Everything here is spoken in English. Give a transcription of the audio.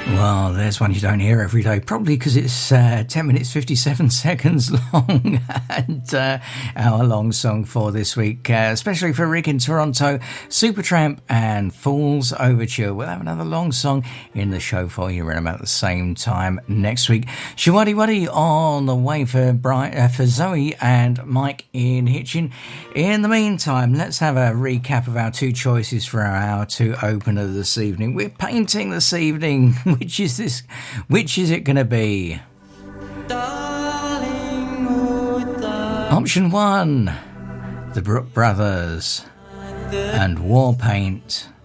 Well, there's one you don't hear every day, probably because it's 10 minutes 57 seconds long, and our long song for this week, especially for Rick in Toronto, Supertramp and Fool's Overture. We'll have another long song in the show for you around about the same time next week. Shawaddy Waddy on the way for Zoe and Mike in Hitchin. In the meantime, let's have a recap of our two choices for our hour two opener this evening. We're painting this evening. Which is this? Which is it going to be? Option 1, the Brook Brothers and War Paint.